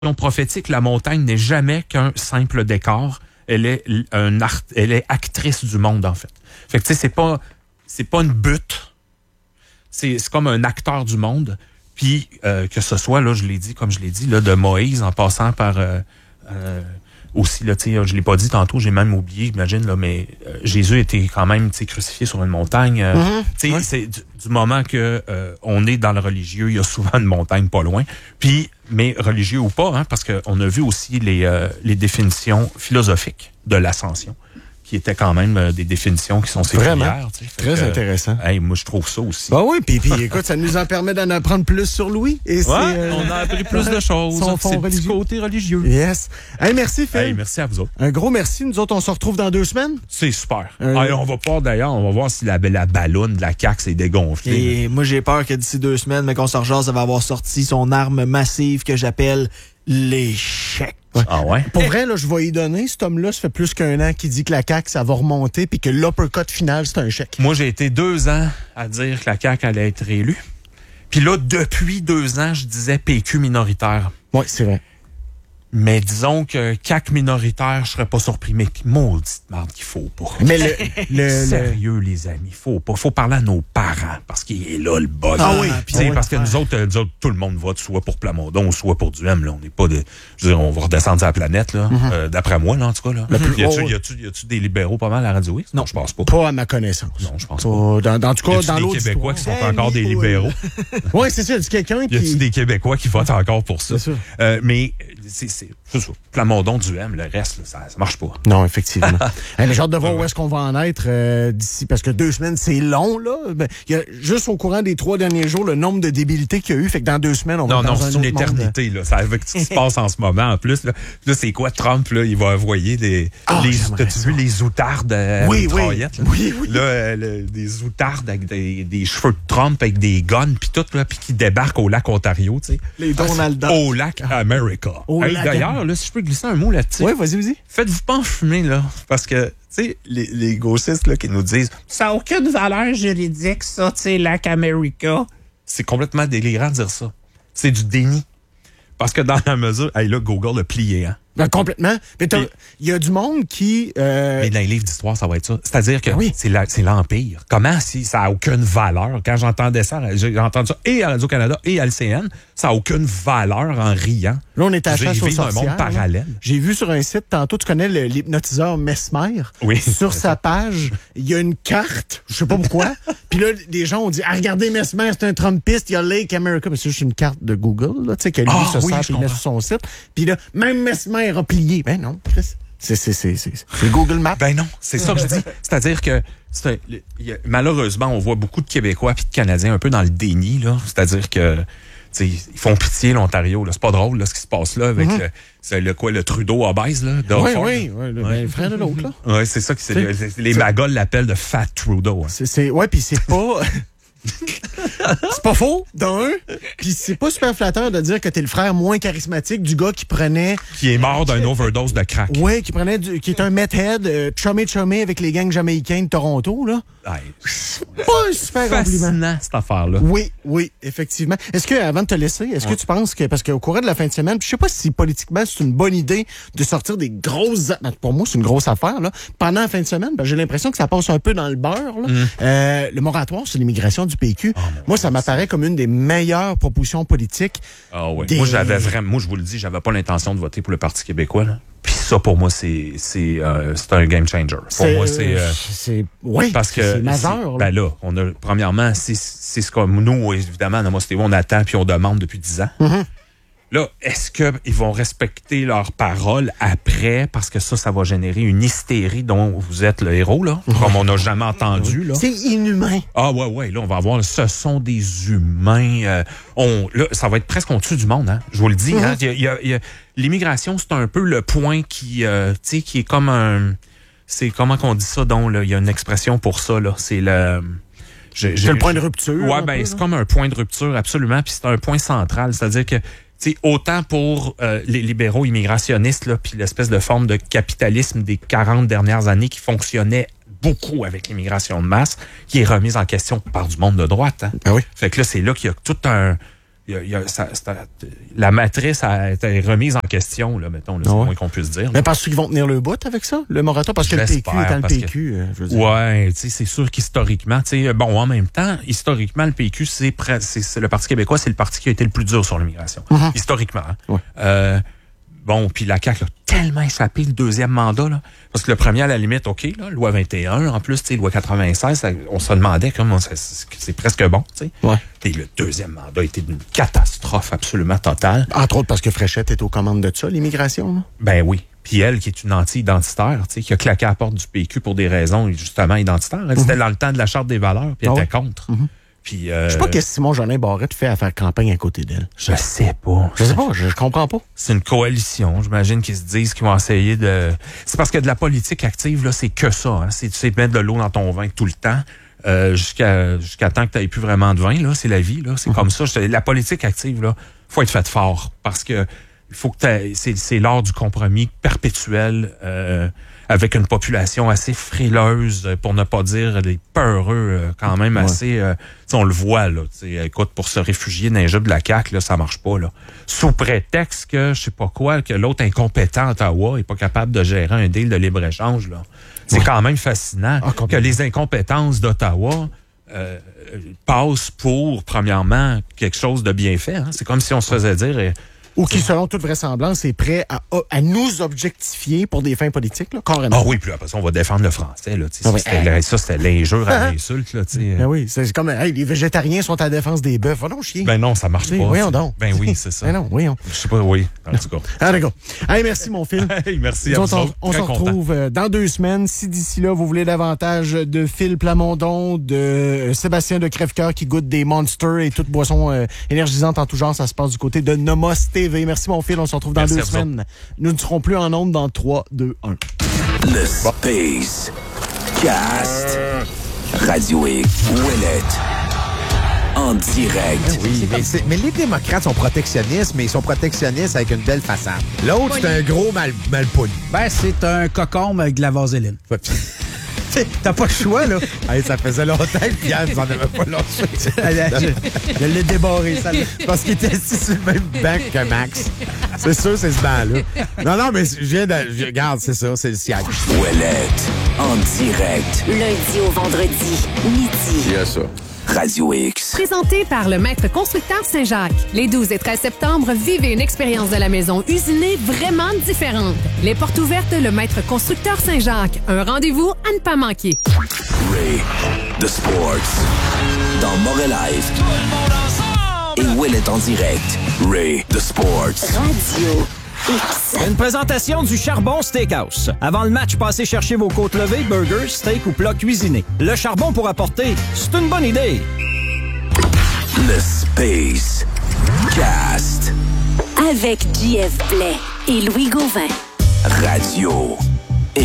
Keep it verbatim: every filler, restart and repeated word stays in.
Selon prophétique, la montagne n'est jamais qu'un simple décor. Elle est un art, elle est actrice du monde, en fait. Fait que, tu sais, c'est pas, c'est pas une butte. C'est, c'est comme un acteur du monde. Puis, euh, que ce soit, là, je l'ai dit, comme je l'ai dit, là, de Moïse, en passant par, euh, euh, aussi, là, tu sais, je l'ai pas dit tantôt, j'ai même oublié, j'imagine, là, mais euh, Jésus était quand même, tu sais, crucifié sur une montagne. Euh, Mm-hmm. Tu sais, Ouais. c'est du, du moment que euh, on est dans le religieux, il y a souvent une montagne pas loin. Puis, mais religieux ou pas, hein, parce qu'on a vu aussi les, euh, les définitions philosophiques de l'ascension, qui étaient quand même euh, des définitions qui sont séculières. Tu sais. Fait Très que, intéressant. Hey, moi, je trouve ça aussi. Bah oui, puis, puis écoute, ça nous en permet d'en apprendre plus sur Louis. Et c'est, Ouais, euh, on a appris plus de choses. son fond C'est le petit religieux. côté religieux. Yes. Hey, merci, Phil. Hey, merci à vous autres. Un gros merci. Nous autres, on se retrouve dans deux semaines. C'est super. Euh, Hey, on va pas d'ailleurs, on va voir si la, la ballonne de la C A Q s'est dégonflée. Et moi, j'ai peur que d'ici deux semaines, mais qu'on se rejase, ça va avoir sorti son arme massive que j'appelle l'échec. Ah ouais? Pour vrai, là, je vais y donner. Cet homme-là, ça fait plus qu'un an qu'il dit que la C A Q, ça va remonter puis que l'uppercut final, c'est un chèque. Moi, j'ai été deux ans à dire que la C A Q allait être réélue. Puis là, depuis deux ans, je disais P Q minoritaire. Oui, c'est vrai. Mais disons que C A Q minoritaire, je serais pas surpris. Mais maudite merde qu'il faut pas. Mais le, le, le- Sérieux, les amis, faut pas. Faut parler à nos parents, parce qu'il est là, le bug. Ah oui, Tu sais, ah oui. parce que nous autres, euh, nous autres, tout le monde vote soit pour Plamondon, soit pour Duhem, là. On n'est pas de, je veux dire, on va redescendre sur la planète, là. Euh, d'après moi, là, en tout cas, là. Y a-tu, y a-tu, y a-tu des libéraux pas mal à Radio X? Non, je pense pas. Pas à ma connaissance. Non, je pense Pas. pas. Dans, dans, en tout Y cas, a-tu dans des l'autre Québécois qui sont histoire. encore des libéraux? Oui, c'est ça. C'est quelqu'un Y a-tu qui... des Québécois qui votent encore pour ça? C'est sûr. Euh, mais, c'est, c'est, c'est ça. Plamondon, Duhem, le reste, là, ça, ça marche pas. Non, effectivement. hey, j'ai hâte de voir où est-ce qu'on va en être euh, d'ici, parce que deux semaines, c'est long, là. Ben, il y a juste au courant des trois derniers jours le nombre de débilités qu'il y a eu, fait que dans deux semaines, on va Non, être non, dans un c'est une autre monde. éternité, là. Ça, avec ce qui se passe en ce moment, en plus, là. Là, c'est quoi, Trump, là? Il va envoyer des, Ah, les, j'aimerais t'as-tu ça. vu les outardes à Oui, oui. mitraillettes, là? Oui, oui. Là, euh, le- des outardes avec des, des cheveux de Trump, avec des guns, puis tout, là, puis qui débarquent au lac Ontario, tu sais. Les Donald Duck. Au lac America. Au Hey, lac d'ailleurs, là, si je peux glisser un mot là-dessus. Oui, vas-y, vas-y. Faites-vous pas enfumer, là. Parce que, tu sais, les, les gauchistes, là, qui nous disent ça n'a aucune valeur juridique, ça, tu sais, Lac America. C'est complètement délirant de dire ça. C'est du déni. Parce que dans la mesure. Hey, là, Google a plié, hein. Ben, complètement. Mais t'as- Et- il y a du monde qui... euh, Mais dans les livres d'histoire, ça va être ça. C'est-à-dire que oui. c'est, la- c'est l'Empire. Comment si ça n'a aucune valeur? Quand j'entendais ça, j'ai entendu ça et à Radio-Canada et à L C N, ça n'a aucune valeur en riant. Là, on est à la J'ai chasse aux vécu un monde sorcières. là. parallèle. J'ai vu sur un site, tantôt, tu connais le- l'hypnotiseur Mesmer. Oui. Sur sa page, il y a une carte, je sais pas pourquoi. Puis là, des gens ont dit, ah, regardez Mesmer, c'est un Trumpiste, il y a Lake America. Mais c'est juste une carte de Google, là, tu sais, que lui Ah, se oui, sert je puis il met comprends. sur son site. Puis là, même Mesmer a plié. Ben non, Chris. C'est, c'est, c'est, c'est, c'est Google Maps. Ben non, c'est ça que je dis. C'est-à-dire que c'est un- le- il y a- malheureusement, on voit beaucoup de Québécois puis de Canadiens un peu dans le déni, là. C'est-à-dire que tu sais, ils font pitié l'Ontario, là. C'est pas drôle, là, ce qui se passe là avec le, c'est le quoi, le Trudeau obèse, là. de oui, Ford. oui, oui, le, ben, le frère de l'autre, là. Ouais, c'est ça que c'est. C'est- c'est- les magols l'appellent de Fat Trudeau. Hein. C'est, c'est, ouais, puis c'est pas... c'est pas faux, d'un. Puis c'est pas super flatteur de dire que t'es le frère moins charismatique du gars qui prenait... Qui est mort d'une overdose de crack. Ouais, qui prenait du, qui est un meth head, euh, chumé chumé avec les gangs jamaïcains de Toronto, là. Ouais. Pas un super compliment. Fascinant, cette affaire-là. Oui, oui, effectivement. Est-ce que, avant de te laisser, est-ce que tu penses que, parce qu'au courant de la fin de semaine, puis je sais pas si politiquement c'est une bonne idée de sortir des grosses, a- ben, pour moi c'est une grosse affaire, là, pendant la fin de semaine, ben, j'ai l'impression que ça passe un peu dans le beurre, là. Euh, le moratoire sur l'immigration du P Q, moi ça m'apparaît comme une des meilleures propositions politiques. Ah ouais. Des- Moi, j'avais vraiment, moi, je vous le dis, j'avais pas l'intention de voter pour le Parti québécois, là. Puis ça, pour moi, c'est, c'est, euh, c'est un game changer. Pour moi, c'est, euh, c'est, oui, parce que, c'est majeur, c'est- là. ben là, on a, premièrement, c'est, c'est ce comme nous, évidemment, dans Mostéo, on attend puis on demande depuis dix ans. Mm-hmm. Là, est-ce qu'ils vont respecter leurs paroles après? Parce que ça, ça va générer une hystérie dont vous êtes le héros, là. Comme on n'a jamais entendu, là. C'est inhumain. Ah ouais, ouais, là, on va avoir, ce sont des humains. euh, on, là, ça va être presque au-dessus du monde, hein. Je vous le dis, hein. Il y a- il y a- il y a- l'immigration, c'est un peu le point qui, euh, tu sais, qui est comme un... C'est comment qu'on dit ça, donc, là? Il y a une expression pour ça, là. C'est le... je- je- C'est le point de rupture. Ouais, un ben, peu, c'est là. comme un point de rupture, absolument, puis c'est un point central. C'est-à-dire que, tu sais, autant pour euh, les libéraux immigrationnistes, là, puis l'espèce de forme de capitalisme des quarante dernières années qui fonctionnait beaucoup avec l'immigration de masse, qui est remise en question par du monde de droite. Hein. Ah oui. Fait que là, c'est là qu'il y a tout un... il y a, il y a, ça, ça, la matrice a été remise en question, là, mettons, là, c'est Ah ouais. le moins qu'on puisse dire. Là. Mais penses-tu qu'ils vont tenir le bout avec ça, le moratoire? Parce que le P Q J'espère, étant le parce P Q, que- euh, je veux dire. Ouais, tu sais, c'est sûr qu'historiquement, tu sais, bon, en même temps, historiquement, le P Q, c'est, pre- c'est, c'est le Parti québécois, c'est le parti qui a été le plus dur sur l'immigration. Mhm. Historiquement. Hein. Ouais. Euh, bon, puis la C A Q a tellement échappé le deuxième mandat, là. Parce que le premier, à la limite, OK, là, loi vingt et un, en plus, tu sais, loi quatre-vingt-seize, ça, on se demandait comment c'est, c'est presque bon, tu sais. Ouais. Et le deuxième mandat a été une catastrophe absolument totale. Entre autres parce que Fréchette est aux commandes de ça, l'immigration. Là. Ben oui. Puis elle, qui est une anti-identitaire, tu sais, qui a claqué à la porte du P Q pour des raisons justement identitaires. Elle, c'était dans le temps de la Charte des valeurs, puis elle Ah était ouais. contre. Mhm. Puis, euh, Je sais pas qu'est-ce que Simon Jolin Barrette fait à faire campagne à côté d'elle. je sais pas. Je sais pas, je, je comprends pas. C'est une coalition, j'imagine qu'ils se disent qu'ils vont essayer de... C'est parce que de la politique active, là, c'est que ça. Hein. C'est, tu sais, mettre de l'eau dans ton vin tout le temps. Euh, jusqu'à jusqu'à temps que tu n'aies plus vraiment de vin, là, c'est la vie, là, c'est comme ça. Je te- la politique active, là, faut être fait fort parce que il faut que t'aies- c'est c'est l'art du compromis perpétuel euh, avec une population assez frileuse, euh, pour ne pas dire des peureux, euh, quand même Ouais. assez. Euh, tu sais, on le voit là. tu sais, Écoute, pour se réfugier dans les jeux de la C A Q, là, ça marche pas là. Sous prétexte que je sais pas quoi, que l'autre incompétent à Ottawa est pas capable de gérer un deal de libre échange là. C'est Ouais. quand même fascinant Ah, que complètement. les incompétences d'Ottawa euh, passent pour, premièrement, quelque chose de bien fait. Hein. C'est comme si on se faisait dire... eh, Ou qui, selon toute vraisemblance, est prêt à, à nous objectifier pour des fins politiques, là, carrément. Ah oui, puis après ça, on va défendre le français. Là, tu sais, Ah ça, oui. c'était la- ça, c'était l'injure à l'insulte. Là, tu sais. Ben oui, c'est c'est comme, hey, les végétariens sont à la défense des bœufs. Va donc chier. Ben non, ça marche Tu sais, pas. voyons c'est- donc. Ben oui, c'est ça. Ben non, voyons. Je sais pas, oui, en tout cas. Ah, d'accord. Hey, merci, mon Phil. Hey, merci Nous à autres, vous on, autres. on se Très content. retrouve euh, dans deux semaines. Si d'ici là, vous voulez davantage de Phil Plamondon, de euh, Sébastien de Crèvecoeur qui goûte des Monsters et toute boisson euh, énergisante en tout genre, ça se passe du côté de Nomos T V. Merci, mon Phil. On se retrouve dans Merci deux à vous semaines. Nous ne serons plus en ondes dans trois, deux, un. Le Space Cast. Radio X. Ouellet. En direct. Oui, mais, c'est- mais les démocrates sont protectionnistes, mais ils sont protectionnistes avec une belle façade. L'autre, c'est un gros mal, malpoli. Ben, c'est un cocombe avec de la vaseline. T'as pas le choix, là. Hey, ça faisait longtemps que Yann s'en avait pas lâché. je je l'ai débarré, ça. Parce qu'il était assis sur le même banc que Max. C'est sûr, c'est ce banc-là. Non, non, mais je viens de... je- regarde, c'est ça, c'est le siège. Ouellet. En direct. Lundi au vendredi, midi. Radio X. Présenté par le Maître Constructeur Saint-Jacques. Les douze et treize septembre, vivez une expérience de la maison usinée vraiment différente. Les portes ouvertes, le Maître Constructeur Saint-Jacques. Un rendez-vous à ne pas manquer. Ray. The Sports. Dans Morelive. Et Ouellet en direct. Ray. The Sports. Radio X. Une présentation du Charbon Steakhouse. Avant le match, passez chercher vos côtes levées, burgers, steak ou plats cuisinés. Le charbon pour apporter, c'est une bonne idée. Le Space Cast. Avec J F Blais et Louis Gauvin. Radio